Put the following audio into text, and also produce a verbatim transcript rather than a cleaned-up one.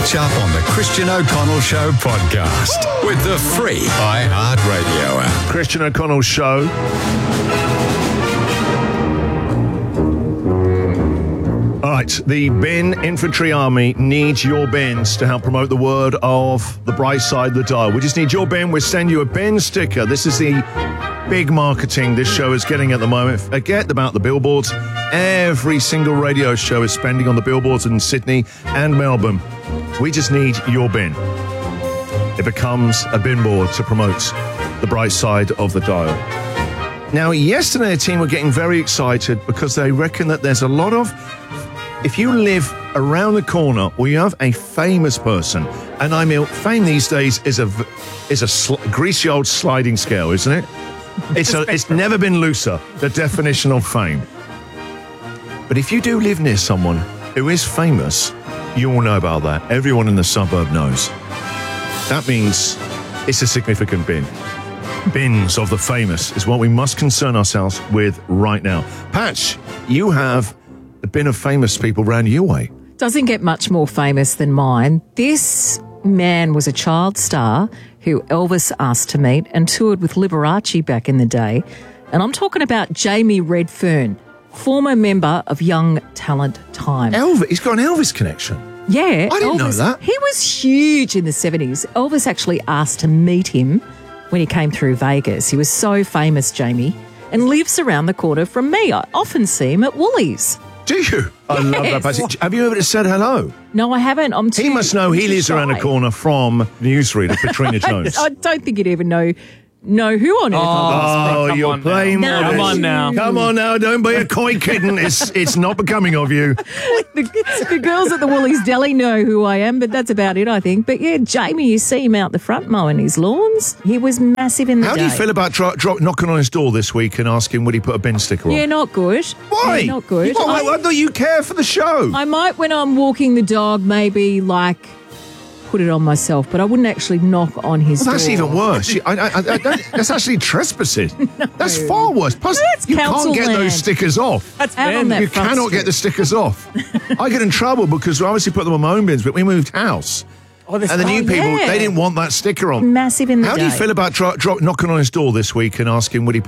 Catch up on the Christian O'Connell Show podcast with the free iHeartRadio app. Christian O'Connell Show. All right, the Bin Infantry Army needs your bins to help promote the word of the bright side of the dial. We just need your bin. We'll send you a bin sticker. This is the big marketing this show is getting at the moment. Forget about the billboards. Every single radio show is spending on the billboards in Sydney and Melbourne. We just need your bin. It becomes a bin board to promote the bright side of the dial. Now, yesterday, a team were getting very excited because they reckon that there's a lot of... If you live around the corner or you have a famous person, and I mean, fame these days is a is a sl- greasy old sliding scale, isn't it? It's a, it's never been looser, the definition of fame. But if you do live near someone who is famous, you all know about that. Everyone in the suburb knows. That means it's a significant bin. Bins of the famous is what we must concern ourselves with right now. Patch, you have a bin of famous people round your way. Doesn't get much more famous than mine. This man was a child star who Elvis asked to meet and toured with Liberace back in the day. And I'm talking about Jamie Redfern, former member of Young Talent Time. Elvis? He's got an Elvis connection. Yeah. I didn't Elvis, know that. He was huge in the seventies. Elvis actually asked to meet him when he came through Vegas. He was so famous, Jamie, and lives around the corner from me. I often see him at Woolies. Do you? I love that passage. Have you ever said hello? No, I haven't. I'm too He must know he too lives shy. around the corner from newsreader Katrina Jones. I don't think you'd even know know who on earth I was. Oh, Come you're on playing now. modest. Come on now. Come on now. Don't be a coy kitten. It's it's not becoming of you. the, the girls at the Woolies Deli know who I am, but that's about it, I think. But yeah, Jamie, you see him out the front mowing his lawns. He was massive in the How day. do you feel about dro- dro- knocking on his door this week and asking would he put a bin sticker on? Yeah, not good. Why? Yeah, not good. Well, I, I, I thought you care for the show. I might, when I'm walking the dog, maybe like put it on myself, but I wouldn't actually knock on his Well, that's door. even worse. You- I, I, I, I don't, that's actually trespassing. That's far worse. Plus, That's you can't council get land. those stickers off. That's Out on Ben. that You front cannot street. get the stickers off. I get in trouble because we obviously put them on my own bins, but we moved house. Oh, this And the new Oh, people, yeah. they didn't want that sticker on. Massive in the How day. do you feel about dro- dro- knocking on his door this week and asking would he put